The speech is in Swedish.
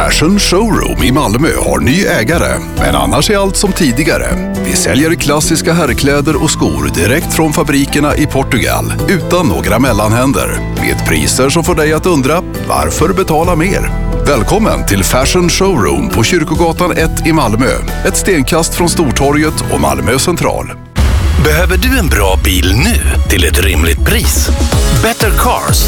Fashion Showroom i Malmö har ny ägare, men annars är allt som tidigare. Vi säljer klassiska herrkläder och skor direkt från fabrikerna i Portugal, utan några mellanhänder. Med priser som får dig att undra, varför betala mer? Välkommen till Fashion Showroom på Kyrkogatan 1 i Malmö. Ett stenkast från Stortorget och Malmö central. Behöver du en bra bil nu till ett rimligt pris? Better Cars